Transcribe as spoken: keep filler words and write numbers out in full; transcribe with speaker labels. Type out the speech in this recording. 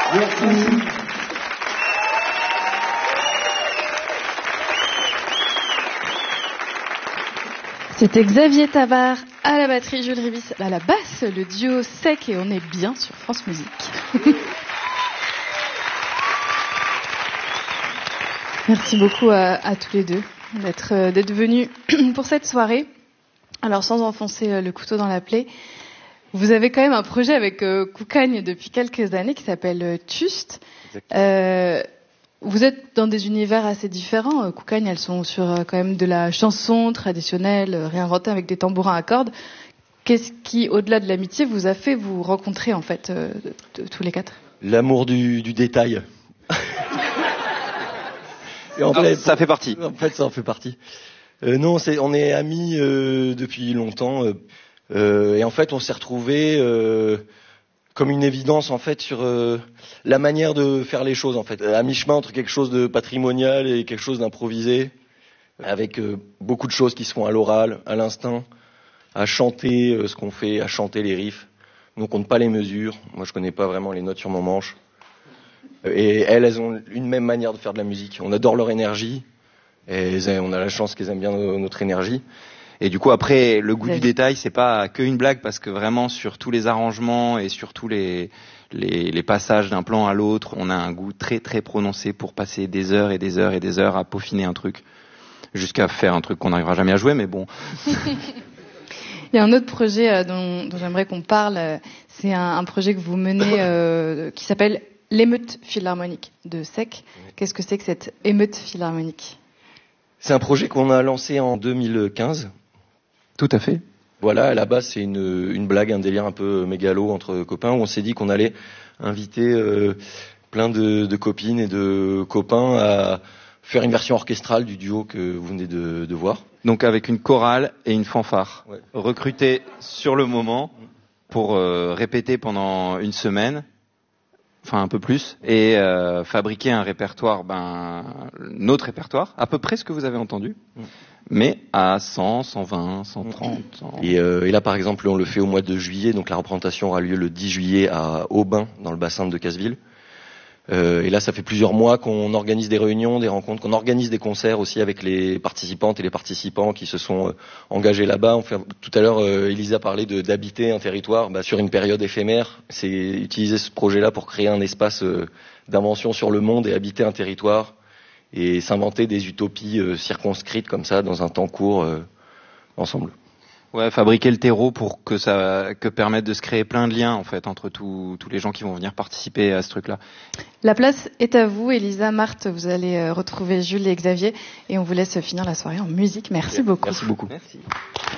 Speaker 1: Merci.
Speaker 2: C'était Xavier Tavard à la batterie, Jules Ribis à la basse, le duo sec, et on est bien sur France Musique. Merci beaucoup à, à tous les deux d'être, euh, d'être venus pour cette soirée. Alors sans enfoncer le couteau dans la plaie, vous avez quand même un projet avec euh, Koukagne depuis quelques années qui s'appelle euh, Tuste. Euh, vous êtes dans des univers assez différents. Euh, Koukagne, elles sont sur euh, quand même de la chanson traditionnelle, euh, réinventée avec des tambourins à cordes. Qu'est-ce qui, au-delà de l'amitié, vous a fait vous rencontrer en fait, euh, de, de, tous les quatre?
Speaker 3: L'amour du, du détail. Et en
Speaker 4: non,
Speaker 3: fait,
Speaker 4: ça fait partie.
Speaker 3: En fait, ça en fait partie. Euh, non, c'est, on est amis euh, depuis longtemps. Euh, euh, et en fait, on s'est retrouvés euh, comme une évidence en fait sur euh, la manière de faire les choses en fait, à mi-chemin entre quelque chose de patrimonial et quelque chose d'improvisé, avec euh, beaucoup de choses qui se font à l'oral, à l'instinct, à chanter euh, ce qu'on fait, à chanter les riffs. Nous, on compte pas les mesures. Moi, je connais pas vraiment les notes sur mon manche. Et elles, elles ont une même manière de faire de la musique. On adore leur énergie. Et on a la chance qu'elles aiment bien notre énergie.
Speaker 4: Et du coup, après, le goût du détail, c'est pas que une blague, parce que vraiment, sur tous les arrangements et sur tous les, les, les passages d'un plan à l'autre, on a un goût très très prononcé pour passer des heures et des heures et des heures à peaufiner un truc, jusqu'à faire un truc qu'on n'arrivera jamais à jouer, mais bon.
Speaker 2: Il y a un autre projet euh, dont, dont j'aimerais qu'on parle. Euh, c'est un, un projet que vous menez euh, qui s'appelle l'émeute philharmonique de Sec. Qu'est-ce que c'est que cette émeute philharmonique?
Speaker 3: C'est un projet qu'on a lancé en deux mille quinze.
Speaker 4: Tout à fait.
Speaker 3: Voilà, à la base, c'est une, une blague, un délire un peu mégalo entre copains, où on s'est dit qu'on allait inviter euh, plein de, de copines et de copains à faire une version orchestrale du duo que vous venez de, de voir.
Speaker 4: Donc avec une chorale et une fanfare,
Speaker 3: ouais.
Speaker 4: Recrutées sur le moment pour euh, répéter pendant une semaine, enfin un peu plus, et euh, fabriquer un répertoire, ben notre répertoire, à peu près ce que vous avez entendu, mm. mais à cent, cent vingt, cent trente. cent...
Speaker 3: Et, euh, et là par exemple, on le fait au mois de juillet, donc la représentation aura lieu le dix juillet à Aubin, dans le bassin de Casseville. Euh, et là, ça fait plusieurs mois qu'on organise des réunions, des rencontres, qu'on organise des concerts aussi avec les participantes et les participants qui se sont euh, engagés là-bas. On fait, tout à l'heure, euh, Elisa parlait de, d'habiter un territoire bah, sur une période éphémère. C'est utiliser ce projet-là pour créer un espace euh, d'invention sur le monde et habiter un territoire et s'inventer des utopies euh, circonscrites comme ça dans un temps court euh, ensemble.
Speaker 4: Ouais, fabriquer le terreau pour que ça, que permette de se créer plein de liens en fait entre tous tous les gens qui vont venir participer à ce truc-là.
Speaker 2: La place est à vous, Elisa, Marthe. Vous allez euh, retrouver Jules et Xavier et on vous laisse finir la soirée en musique. Merci beaucoup.
Speaker 3: Merci beaucoup.
Speaker 4: Merci.